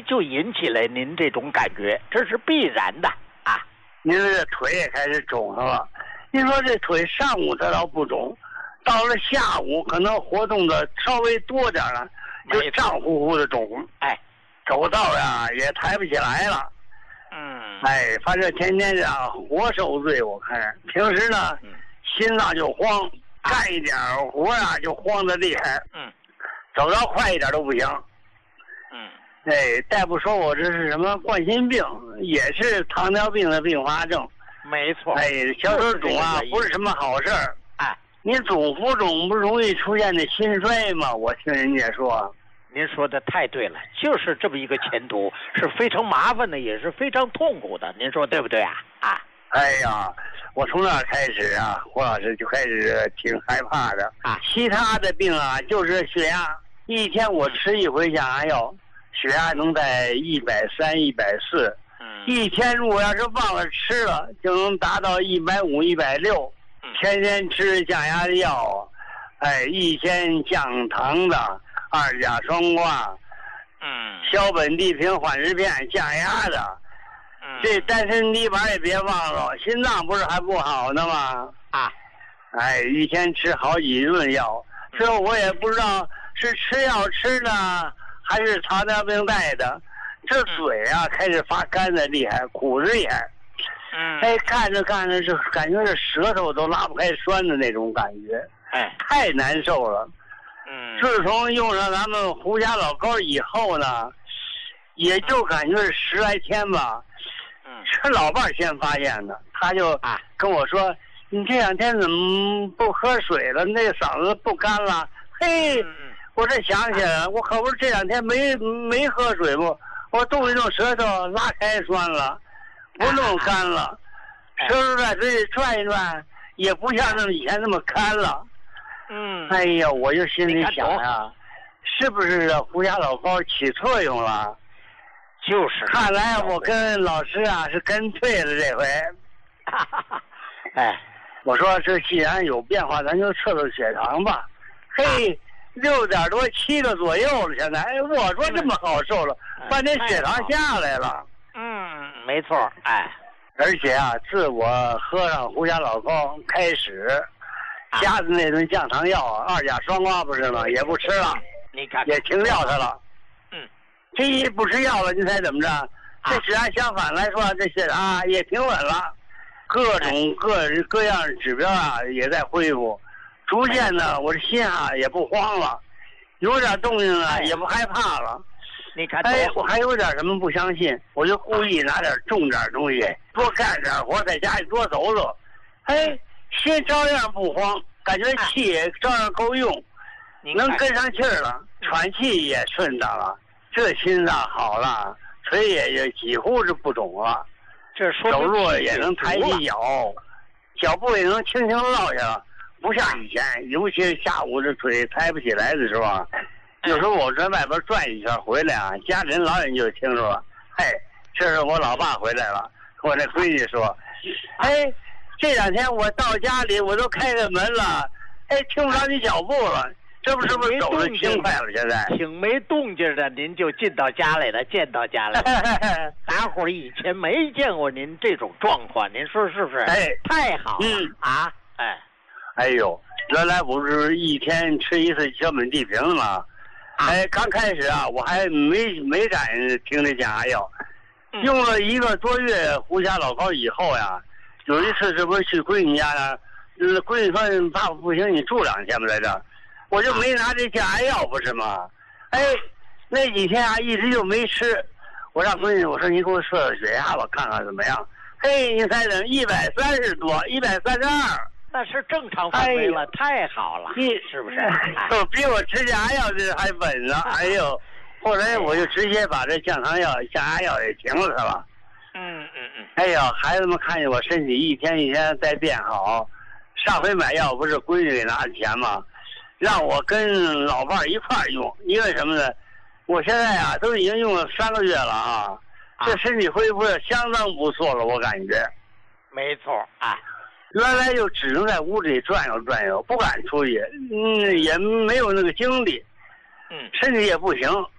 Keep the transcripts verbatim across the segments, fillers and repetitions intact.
就引起了您这种感觉，这是必然的啊。 您这腿也开始肿了，您说这腿上午它倒不肿，到了下午可能活动的稍微多点了，就胀乎乎的肿， 哎， 走道呀也抬不起来了。 嗯， 哎，反正天天这样活受罪，我看平时呢， 嗯、 心脏就慌，干一点活啊就慌得厉害。 嗯， 走道快一点都不行。 嗯， 哎，大夫说我这是什么冠心病，也是糖尿病的并发症。 没错。 哎，小手肿啊，不是什么好事儿。 哎， 你总浮肿不容易出现的心衰吗？我听人家说。 您说的太对了，就是这么一个前途，是非常麻烦的，也是非常痛苦的。您说对不对啊？啊！ 哎呀，我从那开始啊，胡老师就开始挺害怕的啊。 其他的病啊，就是血压，一天我吃一回降压药，血压能在一百三、一百四。 嗯。 一天如果要是忘了吃了，就能达到一百五、一百六。天天吃降压的药，哎，一天降糖的。二甲双胍， 嗯， 硝苯地平缓释片降压的， 嗯， 这丹参滴丸也别忘了，心脏不是还不好呢吗？ 啊， 哎，一天吃好几顿药，这我也不知道是吃药吃的还是糖尿病带的，这嘴啊开始发干的厉害，苦着眼， 嗯， 哎，看着看着是感觉这舌头都拉不开栓的那种感觉， 哎， 太难受了。 嗯， 自从用上咱们胡家老膏以后呢，也就感觉是十来天吧。 嗯， 是老伴儿先发现的，他就啊跟我说：“你这两天怎么不喝水了？那嗓子不干了？”嘿， 嗯、 我这想起来了，我可不是这两天没没喝水不？我动一动舌头拉开栓了，不弄干了，舌头在嘴里转一转，也不像那么以前那么干了。 嗯， 哎呀，我就心里想呀，是不是胡家老膏起作用了？ 就是， 看来我跟老师啊是跟对了这回。 哎， 我说这既然有变化，咱就测测血糖吧。嘿，六点多七个左右了，现在。哎，我说这么好受了，把这血糖下来了。 嗯，没错，哎。 而且啊，自我喝上胡家老膏开始。加的那顿降糖药，二甲双胍不是吗？也不吃了， 你看也停掉它了。 嗯， 这一不吃药了，你猜怎么着？啊、这血压相反来说，这血糖也挺稳了，各种各各样指标啊也在恢复，逐渐呢，我这心啊也不慌了，有点动静啊也不害怕了。 你看， 哎，我还有点什么不相信，我就故意拿点重点东西，多干点活，在家里多走走。哎。心照样不慌，感觉气也照样够用，能跟上气儿了，喘气也顺当了，这心脏好了，腿也也几乎是不肿了， 这说走路也能抬起脚，脚步也能轻轻落下了，不像以前，尤其是下午这腿抬不起来的时候啊，有时候我在外边转一圈回来啊，家人老远就听说了，嘿，这是我老爸回来了，我那闺女说，哎。这两天我到家里，我都开开门了，哎，听不着你脚步了，这不是不是走得轻快了？现在挺没动静的，您就进到家来了，见到家来了。大伙儿以前没见过您这种状况，您说是不是？ 哎， 太好了， 嗯啊，哎， 哎呦，原来不是一天吃一次硝苯地平吗？哎，刚开始啊，我还没没敢听这降压药，用了一个多月胡家老膏以后呀。有一次，这不是去闺女家呢？呃，闺女说：“爸爸不行，你住两天吧，在这儿。”我就没拿这降压药，不是吗？哎，那几天啊，一直就没吃。我让闺女我说：“你给我测测血压吧，看看怎么样。”嘿，你猜怎么？一百三十多，一百三十二， 那是正常范围了，哎、太好了，是不是？ 都比我吃降压药这还稳呢。哎呦，后来我就直接把这降糖药、降压药也停了它了。 嗯嗯嗯， 哎呀，孩子们看见我身体一天一天在变好。上回买药不是闺女给拿的钱吗？让我跟老伴儿一块儿用，因为什么呢？我现在啊都已经用了三个月了啊，这身体恢复的相当不错了，我感觉。 没错啊， 原来就只能在屋里转悠转悠，不敢出去，嗯，也没有那个精力， 嗯， 身体也不行。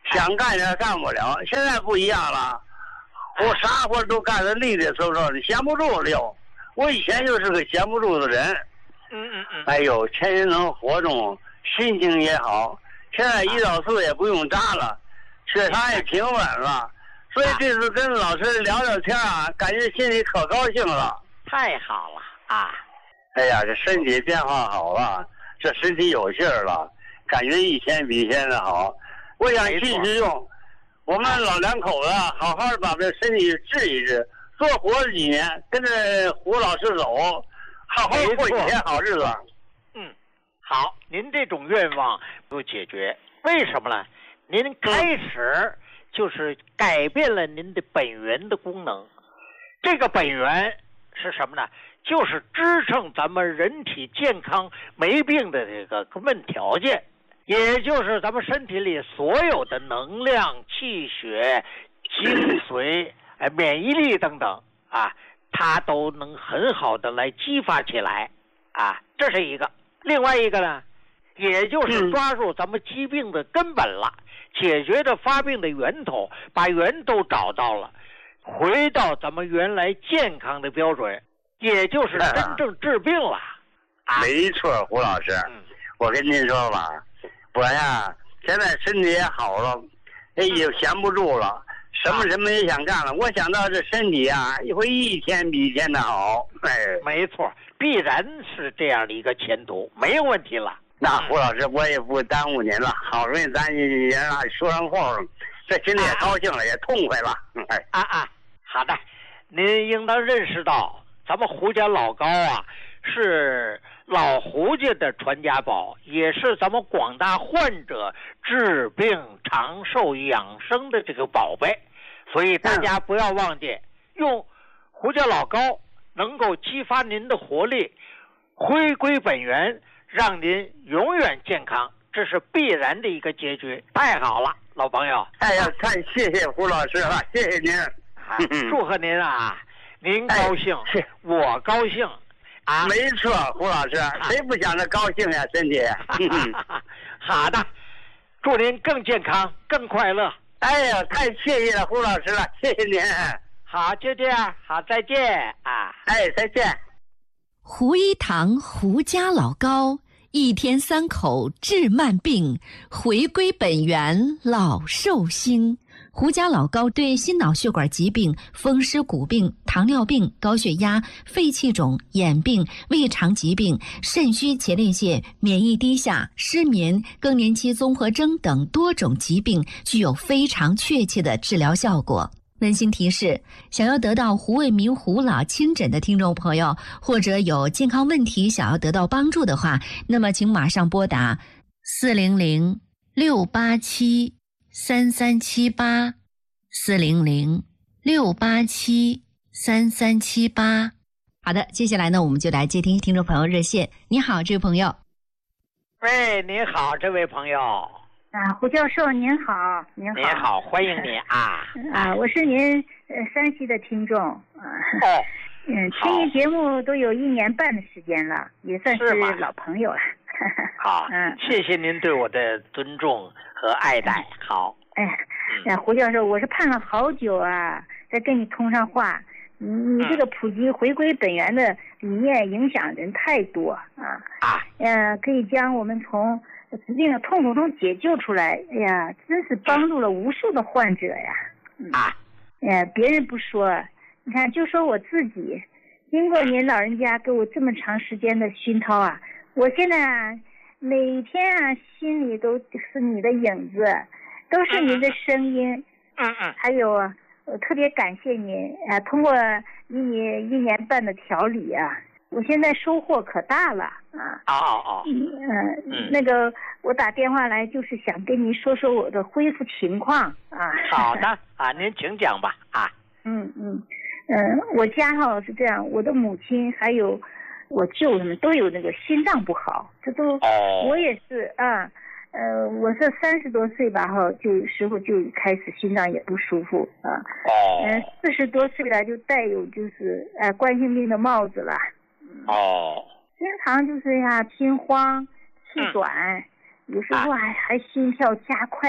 想干也干不了。现在不一样了，我啥活都干得利利索索的，闲不住了又。我以前就是个闲不住的人。 嗯嗯嗯。 哎呦，天天能活动，心情也好。现在胰岛素也不用扎了，血糖也平稳了。所以这次跟老师聊聊天啊，感觉心里可高兴了。 太好了啊！ 哎呀，这身体变化好了，这身体有劲儿了，感觉一天比一天的好。我想继续用，我们老两口子好好的把这身体治一治，多活几年，跟着胡老师走，好好过几天好日子。 嗯，好，您这种愿望不解决，为什么呢？您开始就是改变了您的本源的功能，这个本源是什么呢？就是支撑咱们人体健康没病的这个根本条件，也就是咱们身体里所有的能量、气血、精髓、哎免疫力等等啊，它都能很好的来激发起来啊，这是一个。另外一个呢，也就是抓住咱们疾病的根本了，解决这发病的源头，把源头找到了，回到咱们原来健康的标准，也就是真正治病了。啊、 没错，胡老师，嗯、我跟您说吧，我呀现在身体也好了，也闲不住了，什么什么也想干了。我想到这身体啊，会一天比一天的好。哎， 没错，必然是这样的一个前途，没有问题了。 那胡老师，我也不耽误您了，好容易咱也说上话了，这心里也高兴了，啊、也痛快了。哎， 啊啊，好的，您应当认识到，咱们胡家老高啊，是老胡家的传家宝，也是咱们广大患者治病长寿养生的这个宝贝，所以大家不要忘记，用胡家老高能够激发您的活力，回归本源。让您永远健康，这是必然的一个结局。太好了，老朋友！ 哎呀，太谢谢胡老师了，谢谢您， 啊、祝贺您啊！您高兴，哎、我高兴啊！ 没错，胡老师，啊、谁不想着高兴呀？身体。 好的，祝您更健康、更快乐。 哎呀，太谢谢了，胡老师了，谢谢您。 好，就这样，好，再见啊！ 哎，再见。 胡一堂胡家老高，一天三口治慢病，回归本源老寿星。胡家老高对心脑血管疾病、风湿骨病、糖尿病、高血压、肺气肿、眼病、胃肠疾病、肾虚前列腺、免疫低下、失眠、更年期综合征等多种疾病具有非常确切的治疗效果。温馨提示：想要得到胡卫民胡老亲诊的听众朋友，或者有健康问题想要得到帮助的话，那么请马上拨打四零零六八七三三七八四零零六八七三三七八。好的，接下来呢，我们就来接听听众朋友热线。你好，这位朋友。 喂，你好，这位朋友。 啊，胡教授您好，您好， 您好，欢迎你啊！ 啊，我是您呃山西的听众啊。 哦， 嗯，听您节目都有一年半的时间了，也算是老朋友了。 好，嗯，谢谢您对我的尊重和爱戴。好， 哎，哎，胡教授，我是盼了好久啊，才跟你通上话。你你这个普及回归本源的理念影响人太多啊啊，嗯，可以将我们从疾病的痛苦中解救出来。哎呀，真是帮助了无数的患者呀！嗯、啊，哎，别人不说，你看，就说我自己，经过您老人家给我这么长时间的熏陶啊，我现在啊，每天啊，心里都是你的影子，都是您的声音。嗯嗯。还有啊，我特别感谢您啊，通过你一年半的调理啊。我现在收获可大了啊！ 哦哦哦， 嗯嗯，那个我打电话来就是想跟您说说我的恢复情况啊。 好的啊，您请讲吧啊。 嗯嗯嗯，我家哈是这样，我的母亲还有我舅他们都有那个心脏不好，这都、哦、我也是啊。呃，我是三十多岁吧哈，就时候就开始心脏也不舒服啊。哦。嗯，四十多岁了就带有就是呃冠心病的帽子了。 哦， 经常就是呀，心慌、气短，嗯、有时候还、啊、还心跳加快，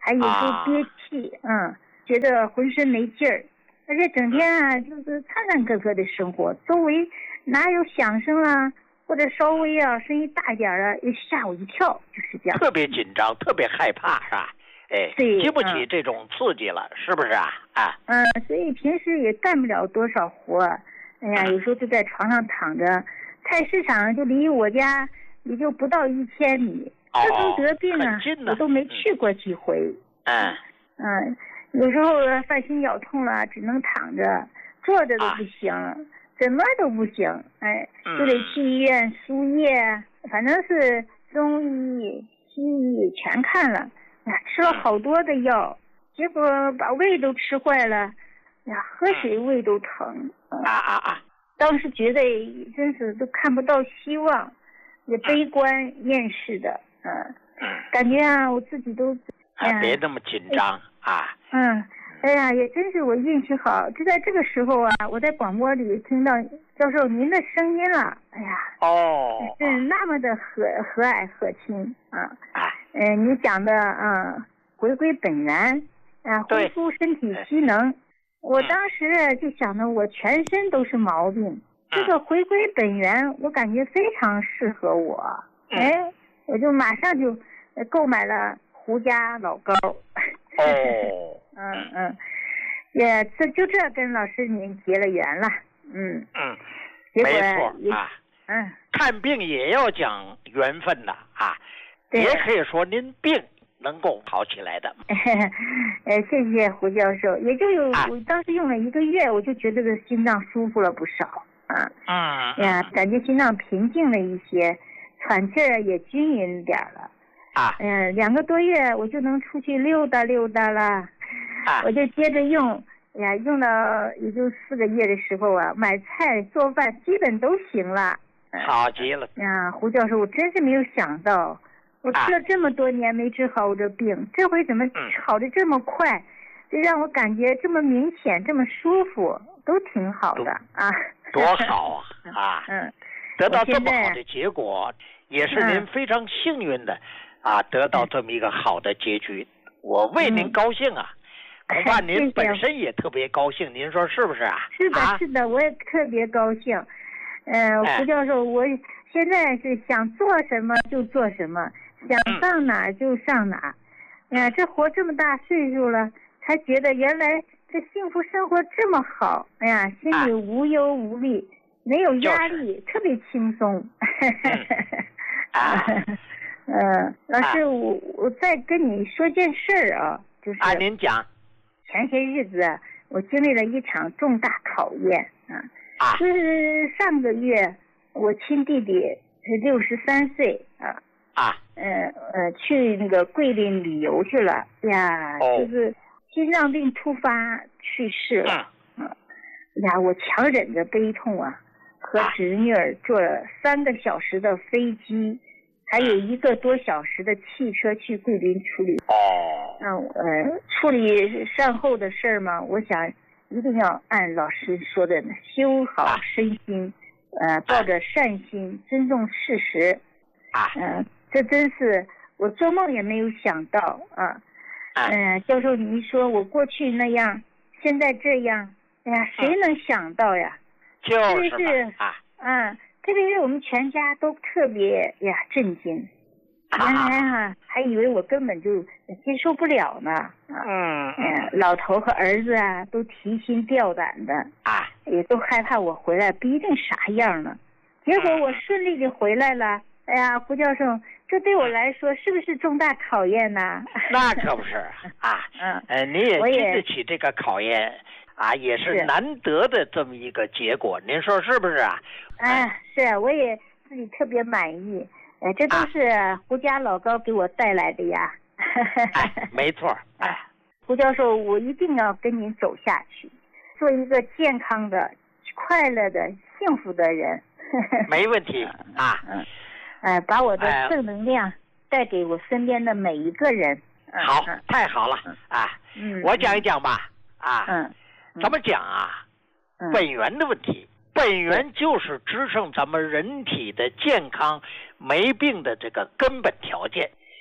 还有时候憋气，啊、嗯，觉得浑身没劲儿，而且整天啊就是颤颤巍巍的生活，周围哪有响声啊，或者稍微啊声音大一点啊，也吓我一跳，就是这样。 特别紧张，特别害怕，是吧？哎，经不起这种刺激了，嗯、是不是啊？啊， 嗯，所以平时也干不了多少活。哎呀，有时候就在床上躺着，菜市场就离我家也就不到一千米。自从得病啊，我都没去过几回。 嗯嗯，有时候犯心绞痛了，只能躺着，坐着都不行，啊、怎么都不行。哎，就得去医院输液，反正是中医、西医全看了。呀，吃了好多的药，结果把胃都吃坏了，呀，喝水胃都疼。 啊啊啊！ 当时觉得真是都看不到希望，也悲观厌世的，嗯，感觉啊，我自己都， 啊，别那么紧张啊。 嗯，哎呀，也真是我运气好，就在这个时候啊，我在广播里听到教授您的声音了，哎呀， 哦， 是那么的和和蔼可亲啊。嗯、呃，你讲的啊、呃，回归本源，啊，恢复身体机能。我当时就想着，我全身都是毛病，嗯、这个回归本源，我感觉非常适合我。嗯、哎，我就马上就购买了胡家老膏。 哦， 嗯嗯，也这就这跟老师您结了缘了。嗯嗯， 结果没错啊。 嗯， 看病也要讲缘分的啊。也可以说您病能够好起来的。 呃，谢谢胡教授，也就有、啊、我当时用了一个月，我就觉得这心脏舒服了不少啊。 嗯呀，感觉心脏平静了一些，喘气儿也均匀点了。 啊。 嗯、呃，两个多月我就能出去溜达溜达了。 啊。 我就接着用，呀，用到也就四个月的时候啊，买菜做饭基本都行了。 好极了。 呀，胡教授，我真是没有想到。我吃了这么多年没治好我这病，啊、这回怎么好的这么快？这让我感觉这么明显，这么舒服，都挺好的啊！ 多好啊！啊， 嗯， 得到这么好的结果，也是您非常幸运的、嗯、啊，得到这么一个好的结局，我为您高兴啊！ 嗯、 恐怕您本身也特别高兴，您说是不是啊？ 是的，啊、是的，我也特别高兴。嗯、呃，胡教授，我现在是想做什么就做什么。想上哪儿就上哪儿，哎呀，这活这么大岁数了，才觉得原来这幸福生活这么好。哎呀，心里无忧无虑，没有压力，特别轻松。 啊， 嗯，老师，我我再跟你说件事儿啊，就是啊，您讲。 前些日子我经历了一场重大考验啊， 啊， 就是上个月我亲弟弟是六十三岁啊。 啊， 呃呃，去那个桂林旅游去了呀， 哦、 就是心脏病突发去世了。嗯，呀，我强忍着悲痛啊，和侄女儿坐了三个小时的飞机，还有一个多小时的汽车去桂林处理。 哦， 嗯呃，处理善后的事儿嘛，我想一定要按老师说的修好身心，呃，抱着善心，尊重事实。 啊， 嗯、呃。这真是我做梦也没有想到啊！嗯、呃，教授，你说我过去那样，现在这样，哎呀，谁能想到呀？ 就是特别是啊， 嗯，特别是我们全家都特别呀震惊，原来啊还以为我根本就接受不了呢。 嗯嗯，老头和儿子啊都提心吊胆的啊， 也都害怕我回来不一定啥样呢。结果我顺利的回来了。哎呀，胡教授，这对我来说是不是重大考验呢？ 那可不是啊，嗯，呃，你也经得起这个考验啊，也是难得的这么一个结果，您说是不是啊？ 哎、啊，是，我也自己特别满意，呃，这都是胡家老高给我带来的呀。 哎，没错，哎， 胡教授，我一定要跟您走下去，做一个健康的、快乐的、幸福的人。 没问题啊。 嗯。呃，把我的正能量带给我身边的每一个人。 哎、好、嗯，太好了啊！ 嗯， 我讲一讲吧。啊， 嗯， 怎么讲啊？嗯、本源的问题，本源就是支撑咱们人体的健康、没病的这个根本条件。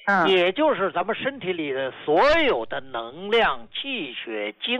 嗯， 也就是咱们身体里的所有的能量、气血、精